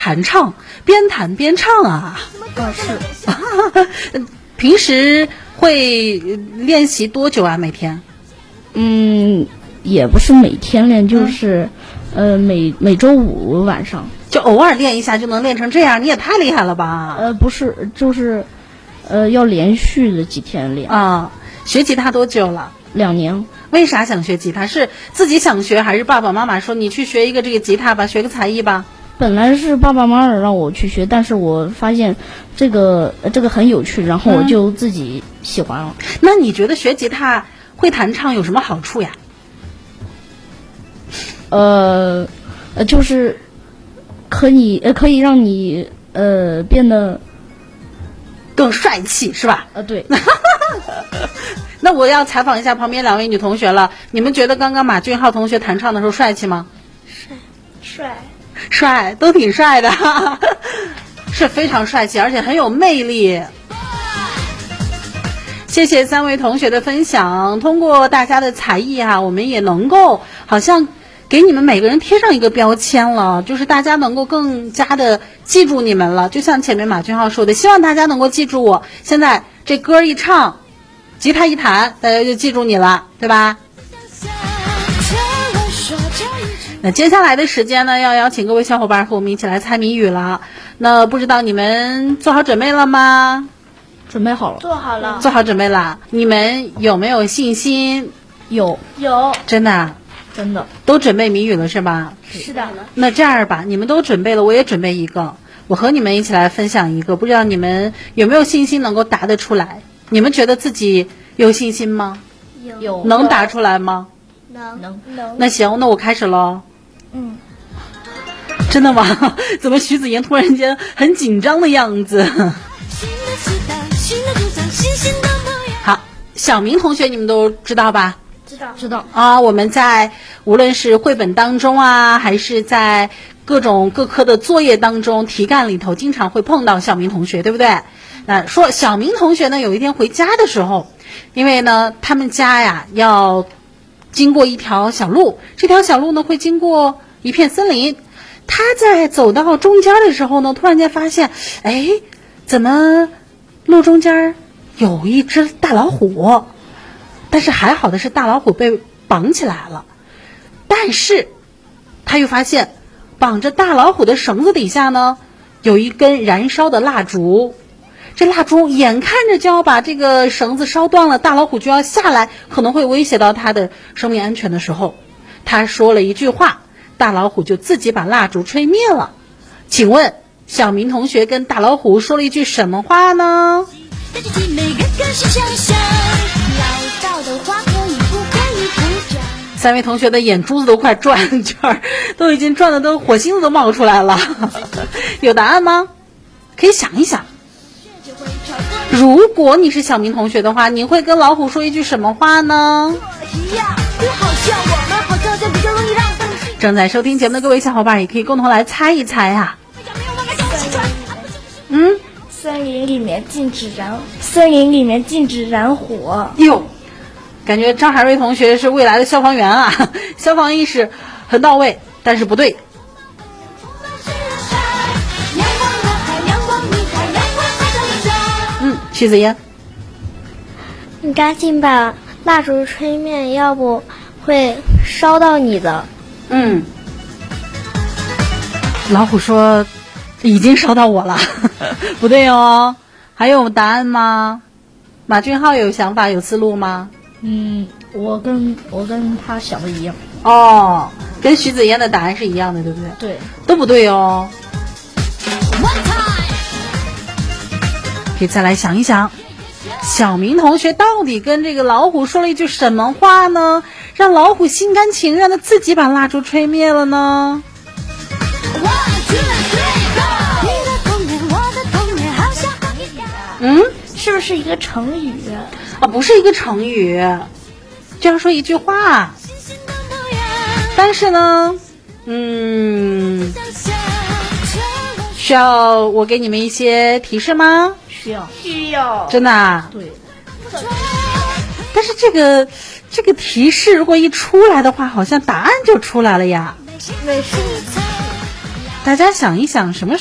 弹唱，边弹边唱啊。 是。 平时会练习多久啊？每天？ 也不是每天练，就是每周五晚上。 就偶尔练一下就能练成这样，你也太厉害了吧？ 不是，就是要连续的几天练啊。学吉他多久了 ？2年。 为啥想学吉他？是自己想学，还是爸爸妈妈说你去学一个这个吉他吧，学个才艺吧？ 本来是爸爸妈妈让我去学，但是我发现这个很有趣，然后我就自己喜欢了。 那你觉得学吉他会弹唱有什么好处呀？ 就是可以让你变得更帅气，是吧？ 对。 那我要采访一下旁边2位女同学了，你们觉得刚刚马俊浩同学弹唱的时候帅气吗？帅，都挺帅的，是非常帅气，而且很有魅力。谢谢3位同学的分享，通过大家的才艺我们也能够好像给你们每个人贴上一个标签了，就是大家能够更加的记住你们了。就像前面马俊浩说的，希望大家能够记住我。现在这歌一唱，吉他一弹，大家就记住你了，对吧？那接下来的时间呢，要邀请各位小伙伴和我们一起来猜谜语了。那不知道你们做好准备了吗？ 准备好了。 做好了。 做好准备了。你们有没有信心？ 有。 真的？ 真的。 都准备谜语了是吧？ 是的。 那这样吧，你们都准备了，我也准备一个，我和你们一起来分享一个，不知道你们有没有信心能够答得出来？你们觉得自己有信心吗？ 有。 能答出来吗？ 能。 那行，那我开始喽。真的吗？怎么徐子言突然间很紧张的样子？好，小明同学你们都知道吧？ 知道啊。我们在无论是绘本当中还是在各科的作业当中题干里头，经常会碰到小明同学，对不对？说小明同学呢，有一天回家的时候，因为呢他们家要经过一条小路，这条小路呢会经过一片森林。他在走到中间的时候呢，突然间发现，怎么路中间有一只大老虎？但是还好的是大老虎被绑起来了。但是他又发现绑着大老虎的绳子底下呢，有一根燃烧的蜡烛。这蜡烛眼看着就要把这个绳子烧断了，大老虎就要下来，可能会威胁到他的生命安全的时候，他说了一句话，大老虎就自己把蜡烛吹灭了。请问小明同学跟大老虎说了一句什么话呢？3位同学的眼珠子都快转圈，都已经转的都火星子都冒出来了。有答案吗？可以想一想。如果你是小明同学的话，你会跟老虎说一句什么话呢？正在收听节目的各位小伙伴也可以共同来猜一猜啊。 森林里面禁止燃火。 哟，感觉张海瑞同学是未来的消防员啊，消防意识很到位，但是不对。徐子嫣， 你赶紧把蜡烛吹灭，要不会烧到你的。 老虎说已经烧到我了。不对哦。还有答案吗？马俊浩有想法有思路吗？ 我跟他想的一样。 跟徐子嫣的答案是一样的，对不对？ 对。 都不对哦。可以再来想一想，小明同学到底跟这个老虎说了一句什么话呢？让老虎心甘情愿的自己把蜡烛吹灭了呢？ 是不是一个成语不是一个成语，就要说一句话。但是呢需要我给你们一些提示吗？ 需要。 真的啊？ 对。 但是这个提示如果一出来的话，好像答案就出来了呀。 大家想一想，什么